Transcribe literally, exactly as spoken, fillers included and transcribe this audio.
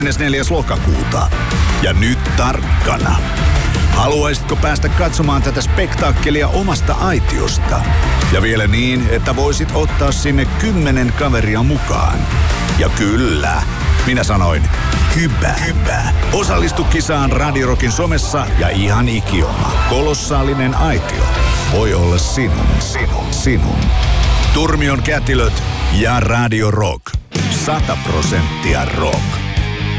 neljäs lokakuuta. Ja nyt tarkkana. Haluaisitko päästä katsomaan tätä spektaakkelia omasta aitiosta? Ja vielä niin, että voisit ottaa sinne kymmenen kaveria mukaan. Ja kyllä, minä sanoin kybä. kybä. Osallistu kisaan Radio Rockin somessa ja ihan ikioma. Kolossaalinen aitio voi olla sinun, sinun, sinun. Turmion kätilöt ja Radio Rock. Sata prosenttia rock.